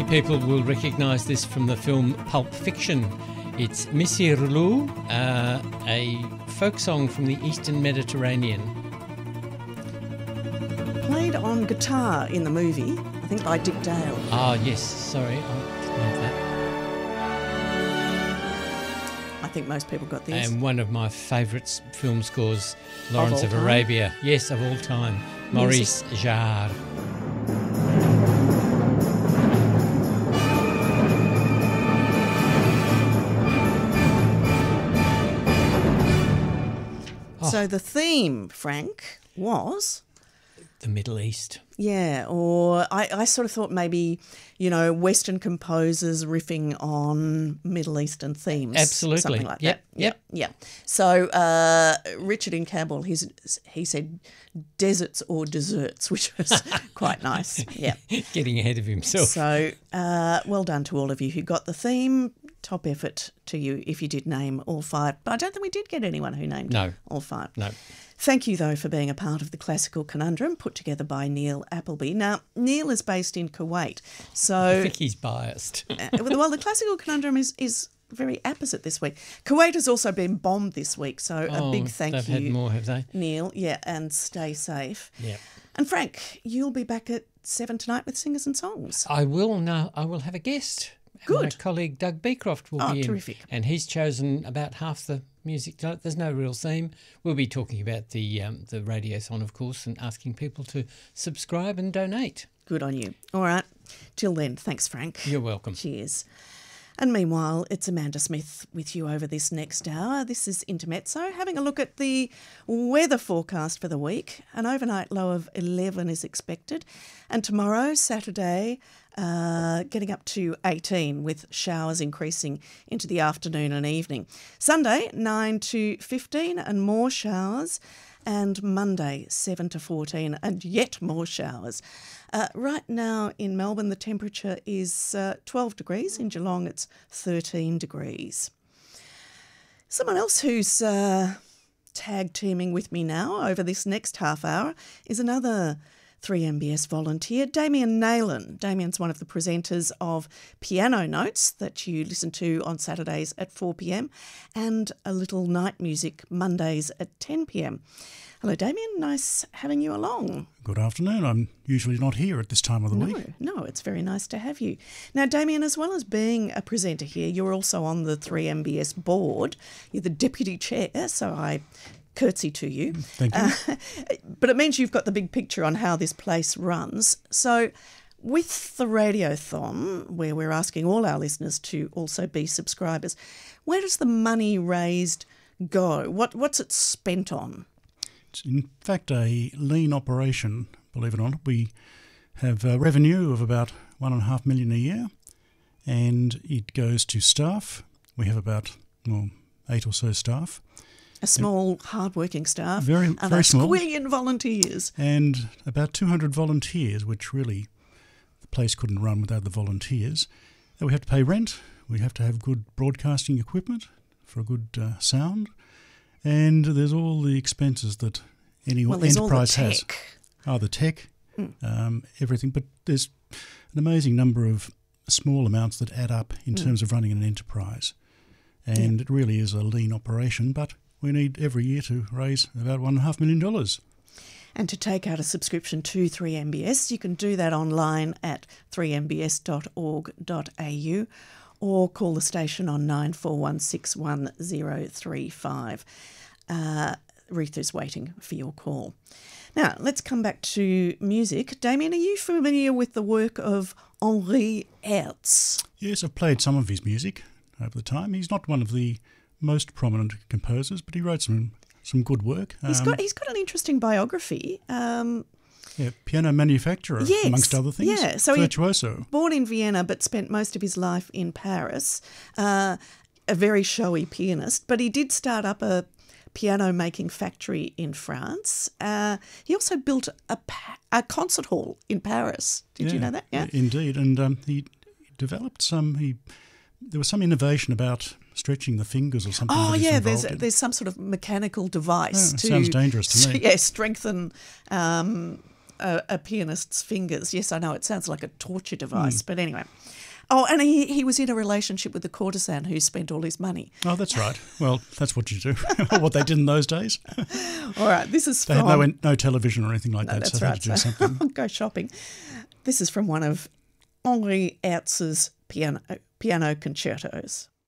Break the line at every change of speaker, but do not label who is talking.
people will recognise this from the film Pulp Fiction. It's Monsieur Rouleau, a folk song from the Eastern Mediterranean.
Played on guitar in the movie, I think by Dick Dale.
Ah, yes, sorry, I didn't know that.
I think most people got this.
And one of my favourite film scores, Lawrence of
all time?
Arabia. Yes, of all time. Maurice Jarre.
So the theme, Frank, was...
The Middle East.
Yeah, or I sort of thought maybe, Western composers riffing on Middle Eastern themes.
Absolutely.
Something like
Yep,
that. Yep. So Richard in Campbell, he said deserts or desserts, which was quite nice. Yeah.
Getting ahead of himself.
So well done to all of you who got the theme. Top effort to you if you did name all five. But I don't think we did get anyone who named all five.
No.
Thank you, though, for being a part of the Classical Conundrum put together by Neil Appleby. Now, Neil is based in Kuwait, so...
I think he's biased.
Well, the Classical Conundrum is very apposite this week. Kuwait has also been bombed this week, so a big thank you.
They've had more, have they?
Neil, yeah, and stay safe.
Yeah.
And Frank, you'll be back at 7 tonight with Singers and Songs.
I will now. I will have a guest.
Good.
My colleague Doug Beecroft will be in.
Terrific.
And he's chosen about half the music. There's no real theme. We'll be talking about the Radiothon, of course, and asking people to subscribe and donate.
Good on you. All right. Till then, thanks, Frank.
You're welcome.
Cheers. And meanwhile, it's Amanda Smith with you over this next hour. This is Intermezzo, having a look at the weather forecast for the week. An overnight low of 11 is expected. And tomorrow, Saturday, getting up to 18 with showers increasing into the afternoon and evening. Sunday, 9 to 15 and more showers. And Monday, 7 to 14 and yet more showers. Right now in Melbourne, the temperature is 12 degrees. In Geelong, it's 13 degrees. Someone else who's tag teaming with me now over this next half hour is another 3MBS volunteer, Damien Naylan. Damien's one of the presenters of Piano Notes that you listen to on Saturdays at 4 p.m. and A Little Night Music Mondays at 10 p.m. Hello, Damien. Nice having you along.
Good afternoon. I'm usually not here at this time of the week.
No, it's very nice to have you. Now, Damien, as well as being a presenter here, you're also on the 3MBS board. You're the deputy chair, so I curtsy to you.
Thank you.
But it means you've got the big picture on how this place runs. So with the Radiothon, where we're asking all our listeners to also be subscribers, where does the money raised go? What's it spent on?
It's in fact a lean operation, believe it or not. We have a revenue of about $1.5 million a year, and it goes to staff. We have about 8 or so staff.
A small, hard-working staff.
Very
and
very
a
small.
squillion volunteers.
And about 200 volunteers, which really the place couldn't run without the volunteers. And we have to pay rent. We have to have good broadcasting equipment for a good sound. And there's all the expenses that any enterprise has. The tech, everything. But there's an amazing number of small amounts that add up in terms of running an enterprise. And it really is a lean operation, but we need every year to raise about $1.5 million.
And to take out a subscription to 3MBS, you can do that online at 3mbs.org.au or call the station on 94161035. Ruth is waiting for your call. Now, let's come back to music. Damien, are you familiar with the work of Henri Herz?
Yes, I've played some of his music over the time. He's not one of the most prominent composers, but he wrote some good work.
He's got an interesting biography.
Piano manufacturer, amongst other things.
Yeah, so
virtuoso.
Born in Vienna, but spent most of his life in Paris. A very showy pianist, but he did start up a piano-making factory in France. He also built a concert hall in Paris. Did you know that? Yeah,
indeed. And he developed there was some innovation about stretching the fingers or something.
Oh, yeah, there's some sort of mechanical device to...
Sounds dangerous to me.
strengthen a pianist's fingers. Yes, I know it sounds like a torture device, but anyway. Oh, and he was in a relationship with the courtesan who spent all his money.
Oh, that's right. Well, that's what you do, what they did in those days.
All right, this is
they had no television or anything like that,
that's
so they
right,
had to do something.
Go shopping. This is from one of Henri Hertz's piano concertos.